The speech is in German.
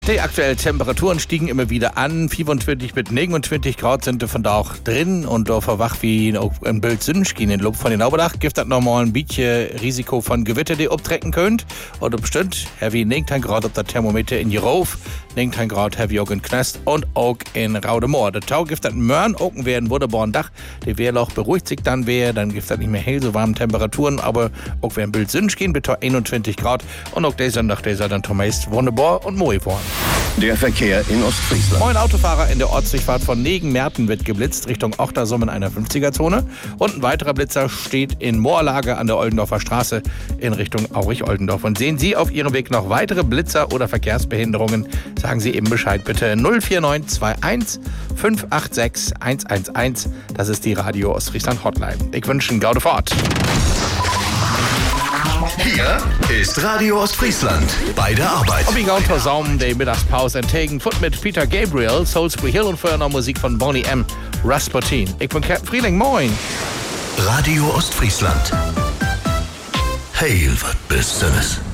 Die aktuellen Temperaturen stiegen immer wieder an. 25 bis 29 Grad sind von da auch drin und da verwacht wie ein Bild Sonnenschein in der Luft von den Oberdach. Gibt das nochmal ein bisschen Risiko von Gewitter, die abtrecken könnt. Oder bestimmt, wie 19 Grad auf der Thermometer in Jerof, 19 Grad wie auch in Knast und auch in Raudemoor. Der Tau gibt das Mörn auch werden wunderbaren Dach. Der Wehrloch beruhigt sich dann dann gibt das nicht mehr hell, so warme Temperaturen, aber auch wenn ein Bild Sonnenschein bis 21 Grad und auch der Sonntag, der soll dann meist wunderbar und mooi fahren. Der Verkehr in Ostfriesland. Moin Autofahrer, in der Ortsdurchfahrt von Negen-Merten wird geblitzt Richtung Ochtersum in einer 50er-Zone. Und ein weiterer Blitzer steht in Moorlage an der Oldendorfer Straße in Richtung Aurich-Oldendorf. Und sehen Sie auf Ihrem Weg noch weitere Blitzer oder Verkehrsbehinderungen, sagen Sie eben Bescheid bitte. 04921 586 111. Das ist die Radio Ostfriesland Hotline. Ich wünsche eine gute Fahrt. Hier ist Radio Ostfriesland bei der Arbeit. Und wir gehen zusammen die Mittagspause entgegen. Fort mit Peter Gabriel, Salisbury Hill und vorher noch Musik von Boney M. Rasputin. Ich bin Captain Frieling, moin. Radio Ostfriesland. Heil, wat Besonderes.